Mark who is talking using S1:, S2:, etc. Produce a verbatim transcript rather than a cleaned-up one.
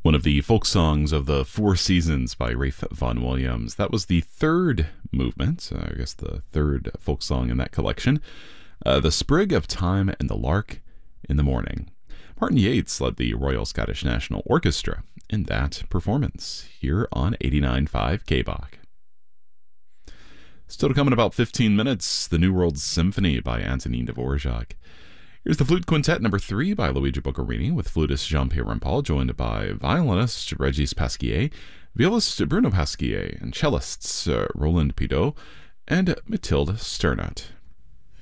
S1: One of the folk songs of the Four Seasons by Ralph Vaughan Williams. That was the third movement, uh, I guess the third folk song in that collection. Uh, the Sprig of Time and the Lark in the Morning. Martin Yates led the Royal Scottish National Orchestra in that performance here on eighty-nine point five K B O C. Still to come in about fifteen minutes, The New World Symphony by Antonin Dvorak. Here's the Flute Quintet number three by Luigi Boccherini with flutist Jean-Pierre Rampal, joined by violinist Regis Pasquier, violist Bruno Pasquier, and cellists uh, Roland Pidot and Mathilde Sternat.